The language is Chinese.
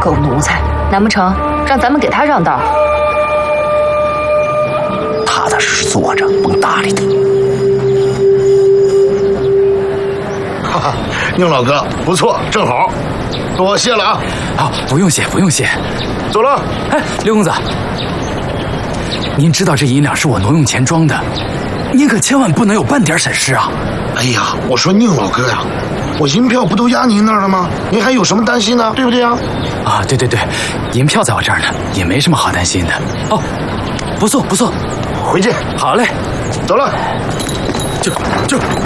狗奴才，难不成让咱们给他让道？ 踏踏实实坐着，甭搭理他。 哈哈，宁老哥不错，正好，多谢了啊！ 好，不用谢，不用谢。 走了。 哎，刘公子，您知道这银两是我挪用前装的，您可千万不能有半点闪失啊！ 哎呀，我说宁老哥呀，我银票不都压您那儿了吗？您还有什么担心呢？对不对呀？ 啊，对对对，银票在我这儿呢，也没什么好担心的。哦，不错不错， 回去。 好嘞， 走了。 就。